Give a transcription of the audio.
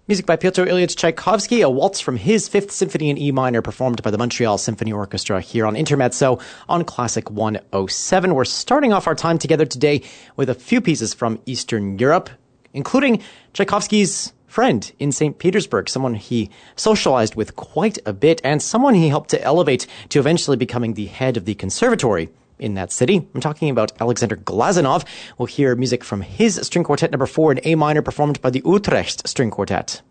Music by Pyotr Ilyich Tchaikovsky, a waltz from his Fifth Symphony in E minor, performed by the Montreal Symphony Orchestra here on Intermezzo on Classic 107. We're starting off our time together today with a few pieces from Eastern Europe, including Tchaikovsky's friend in St. Petersburg, someone he socialized with quite a bit, and someone he helped to elevate to eventually becoming the head of the conservatory in that city. I'm talking about Alexander Glazunov. We'll hear music from his string quartet number 4 in A minor, performed by the Utrecht String Quartet.